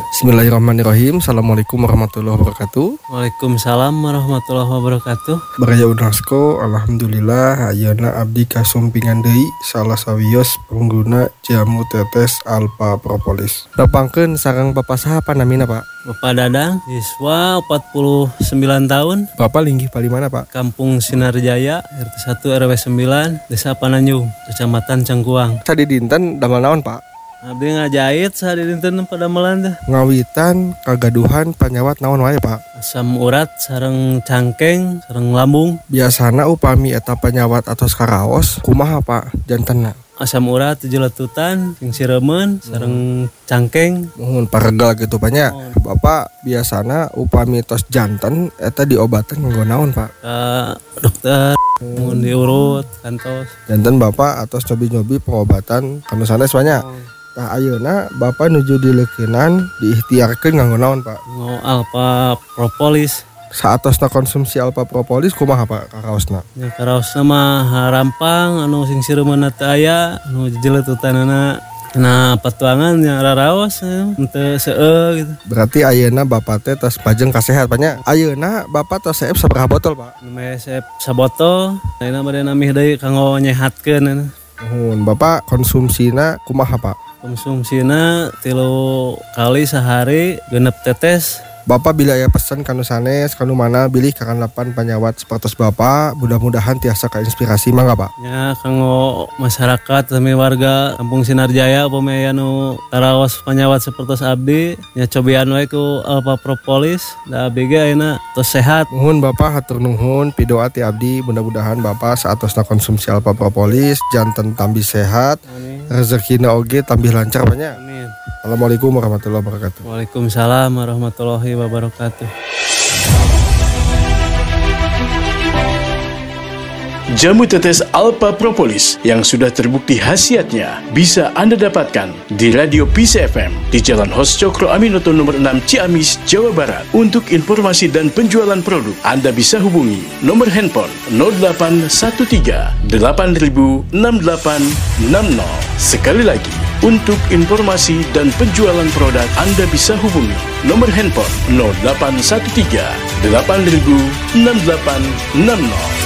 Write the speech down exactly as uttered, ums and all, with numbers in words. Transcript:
Bismillahirrahmanirrahim. Assalamualaikum warahmatullahi wabarakatuh. Waalaikumsalam warahmatullahi wabarakatuh. Baraya Unasko, alhamdulillah ayeuna abdi kasumpingan deui salah sawios pengguna jamu tetes Alpha Propolis. Dapangkeun sareng Bapak saha panamina, Pak? Bapak Dadang, siswa empat puluh sembilan tahun, Bapak linggih pali mana, Pak? Kampung Sinarjaya, R T satu R W sembilan, Desa Pananjung, Kecamatan Cangkuang. Sadi dinten damel naon, Pak? Abdi ngajahit sehari dinten pada melanda. Ngawitan kagaduhan panyawat naon wae, Pak? Asam urat, sareng cangkeng, sareng lambung. Biasana upami eta panyawat atos karaos, kumaha, Pak? Jantenna. Asam urat tujuh letutan, sing siremen, sareng cangkeng. Mohon paregal gitu banyak. Oh. Bapak biasana upami tos janten eta diobaten nganggo naon, Pak? Ke dokter, mun diurut, kantos. Janten Bapak atos nyobi-nyobi pengobatan kanu sanes banyak. Oh. Tah ayeuna Bapak nuju dileukeunnan diikhtiarkeun nganggo naon, Pak? Ngo Alpha Propolis. Saatosna konsumsi Alpha Propolis kumaha, Pak, karaosna? Ya karaosna mah rampang anu sing sireumna teu aya, anu jeletutanana na patuangan nya raraos henteu seueur gitu. Berarti ayeuna Bapak teh tos pajeng kasehat banyak. Ayeuna Bapak tos seep sabaraha botol, Pak? Name sep sabotol, ayeuna bade namih deui kanggo nyehatkeun. Nuhun, Bapak konsumsina kumaha, Pak? Konsumsina tilu kali sehari genep tetes. Bapak bila aya pesan kanu sanes kanu mana bilih kakanapan panyawat sapertos Bapak, mudah-mudahan tiasa kainspirasi mangga, Pak. Ya kanggo masyarakat sami warga Kampung Sinarjaya upami aya nu karaos panyawat sapertos abdi nya cobian wae ku Alpha Propolis da abdi ge ayeuna tos sehat. Nuhun Bapak, hatur nuhun pidoa ti abdi, mudah-mudahan Bapak saatosna konsumsi Alpha Propolis janten tambih sehat, Amin. rezekina oge tambih lancar banyak. Amin. Assalamualaikum warahmatullahi wabarakatuh. Waalaikumsalam warahmatullahi wabarakatuh. Jamu tetes Alpha Propolis yang sudah terbukti khasiatnya bisa Anda dapatkan di Radio Peace F M di Jalan Hos Cokro Aminoto nomor enam Ciamis, Jawa Barat. Untuk informasi dan penjualan produk, Anda bisa hubungi nomor handphone nol delapan satu tiga delapan nol enam delapan enam nol. Sekali lagi, untuk informasi dan penjualan produk, Anda bisa hubungi nomor handphone nol delapan satu tiga delapan nol enam delapan enam nol.